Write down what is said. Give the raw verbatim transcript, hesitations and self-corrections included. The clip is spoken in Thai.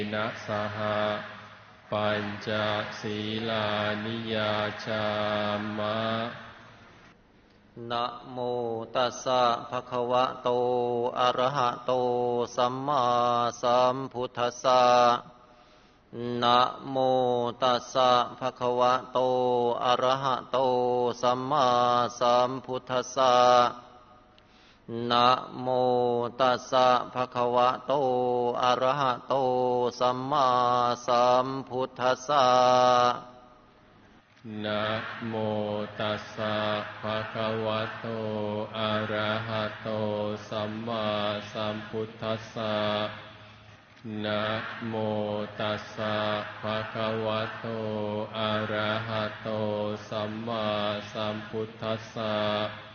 นะสหปัญจศีลานิยาจามะนะโมตัสสะภะคะวะโตอะระหะโตสัมมาสัมพุทธัสสะนะโมตัสสะภะคะวะโตอะระหะโตสัมมาสัมพุทธัสสะนะโมตัสสะภะคะวะโตอะระหะโตสัมมาสัมพุทธัสสะนะโมตัสสะภะคะวะโตอะระหะโตสัมมาสัมพุทธัสสะนะโมตัสสะภะคะวะโตอะระหะโตสัมมาสัมพุทธัสสะ